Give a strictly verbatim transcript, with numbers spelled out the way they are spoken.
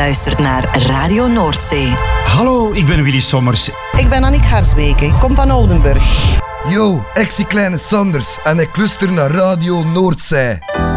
luistert naar Radio Noordzee. Hallo, ik ben Willy Sommers. Ik ben Annick Harsbeke, ik kom van Oudenburg. Yo, ik zie kleine Sanders en ik luister naar Radio Noordzee.